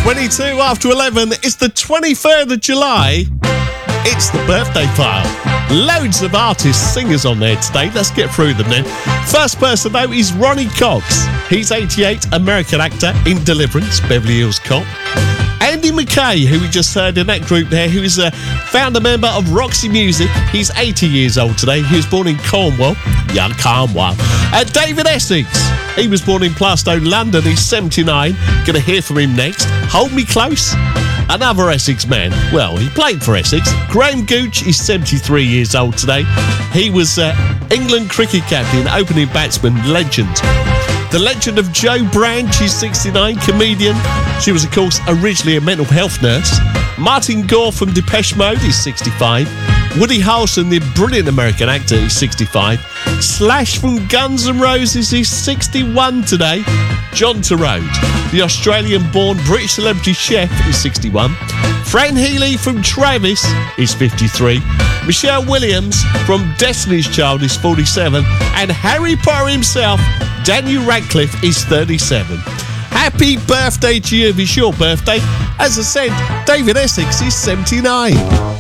22 after 11. It's the 23rd of July. It's the birthday file. Loads of artists, singers on there today. Let's get through them then. First person though is Ronnie Cox. He's 88, American actor in Deliverance, Beverly Hills Cop. Andy McKay, who we just heard in that group there, who is a founder member of Roxy Music. He's 80 years old today. He was born in Cornwall. Yeah, Cornwall. David Essex. He was born in Plaistow, London. He's 79. Gonna hear from him next. Hold Me Close. Another Essex man. Well, he played for Essex. Graham Gooch is 73 years old today. He was England cricket captain, opening batsman, legend. The legend of Jo Brand, she's 69, comedian. She was, of course, originally a mental health nurse. Martin Gore from Depeche Mode is 65. Woody Harrelson, the brilliant American actor, is 65. Slash from Guns N' Roses is 61 today. John Turode, the Australian-born British celebrity chef, is 61. Fran Healy from Travis is 53. Michelle Williams from Destiny's Child is 47. And Harry Potter himself, Daniel Radcliffe, is 37. Happy birthday to you if it's your birthday. As I said, David Essex is 79.